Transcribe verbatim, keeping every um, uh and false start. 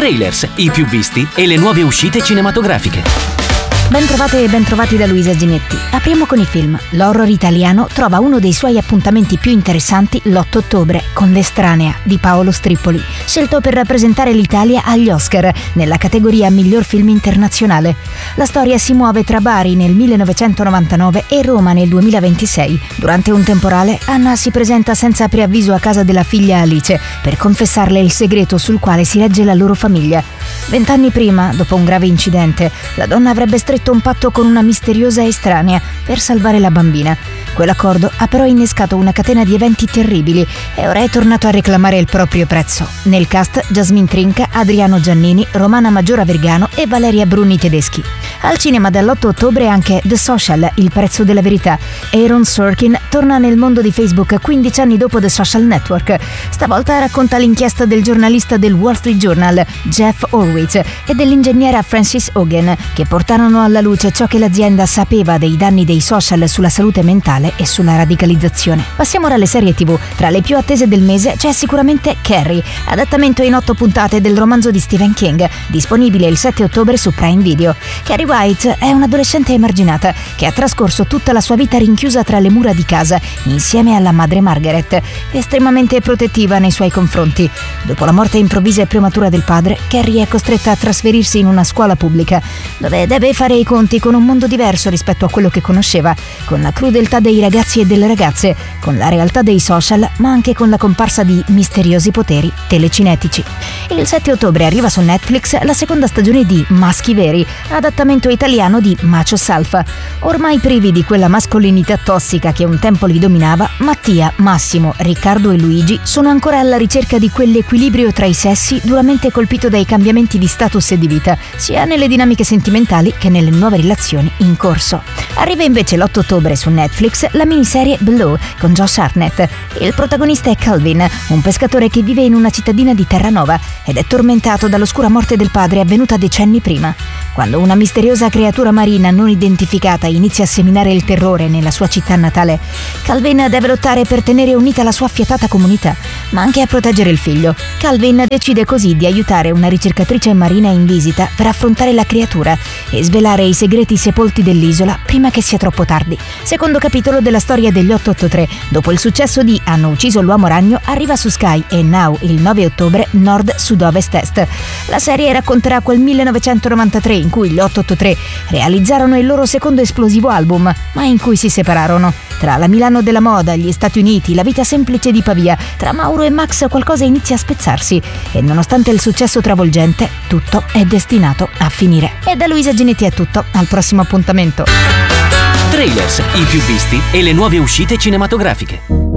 Trailers, i più visti e le nuove uscite cinematografiche. Ben trovate e ben trovati da Luisa Ginetti. Apriamo con i film. L'horror italiano trova uno dei suoi appuntamenti più interessanti l'otto ottobre con L'Estranea di Paolo Strippoli, scelto per rappresentare l'Italia agli Oscar nella categoria miglior film internazionale. La storia si muove tra Bari nel millenovecentonovantanove e Roma nel duemilaventisei. Durante un temporale, Anna si presenta senza preavviso a casa della figlia Alice per confessarle il segreto sul quale si regge la loro famiglia. Vent'anni prima, dopo un grave incidente, la donna avrebbe stretto un patto con una misteriosa estranea per salvare la bambina. Quell'accordo ha però innescato una catena di eventi terribili e ora è tornato a reclamare il proprio prezzo. Nel cast Jasmine Trinca, Adriano Giannini, Romana Maggiora Vergano e Valeria Bruni Tedeschi. Al cinema dall'otto ottobre anche The Social, il prezzo della verità. Aaron Sorkin torna nel mondo di Facebook quindici anni dopo The Social Network. Stavolta racconta l'inchiesta del giornalista del Wall Street Journal, Jeff Horwitz, e dell'ingegnera Frances Hogan, che portarono alla luce ciò che l'azienda sapeva dei danni dei social sulla salute mentale e sulla radicalizzazione. Passiamo ora alle serie tivù. Tra le più attese del mese c'è sicuramente Carrie, adattamento in otto puntate del romanzo di Stephen King, disponibile il sette ottobre su Prime Video. Carrie White è un'adolescente emarginata che ha trascorso tutta la sua vita rinchiusa tra le mura di casa insieme alla madre Margaret, estremamente protettiva nei suoi confronti. Dopo la morte improvvisa e prematura del padre, Carrie è costretta a trasferirsi in una scuola pubblica, dove deve fare i conti con un mondo diverso rispetto a quello che conosceva, con la crudeltà dei ragazzi e delle ragazze, con la realtà dei social, ma anche con la comparsa di misteriosi poteri telecinetici. Il sette ottobre arriva su Netflix la seconda stagione di Maschi Veri, adattamento italiano di Machos Alfa. Ormai privi di quella mascolinità tossica che un tempo li dominava, Mattia, Massimo, Riccardo e Luigi sono ancora alla ricerca di quell'equilibrio tra i sessi duramente colpito dai cambiamenti di status e di vita, sia nelle dinamiche sentimentali che nelle nuove relazioni in corso. Arriva invece l'otto ottobre su Netflix la miniserie Blue con Josh Hartnett. Il protagonista è Calvin, un pescatore che vive in una cittadina di Terranova ed è tormentato dall'oscura morte del padre avvenuta decenni prima. Quando una misteriosa creatura marina non identificata inizia a seminare il terrore nella sua città natale, Calvin deve lottare per tenere unita la sua affiatata comunità, ma anche a proteggere il figlio. Calvin decide così di aiutare una ricercatrice marina in visita per affrontare la creatura e svelare i segreti sepolti dell'isola prima che sia troppo tardi. Secondo capitolo della storia degli otto otto tre. Dopo il successo di Hanno ucciso l'uomo ragno, arriva su Sky e Now il nove ottobre Nord Sud-Ovest Est. La serie racconterà quel millenovecentonovantatré in cui gli otto otto tre realizzarono il loro secondo esplosivo album, ma in cui si separarono. Tra la Milano della moda, gli Stati Uniti, la vita semplice di Pavia, tra Mauro e Max qualcosa inizia a spezzarsi e nonostante il successo travolgente, tutto è destinato a finire. E da Luisa Ginetti è tutto, al prossimo appuntamento. Trailers, i più visti e le nuove uscite cinematografiche.